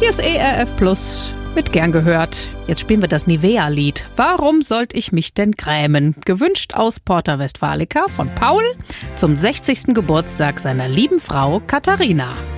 Hier ist ERF Plus mit Gern gehört. Jetzt spielen wir das Nivea-Lied. Warum sollte ich mich denn grämen? Gewünscht aus Porta Westfalica von Paul zum 60. Geburtstag seiner lieben Frau Katharina.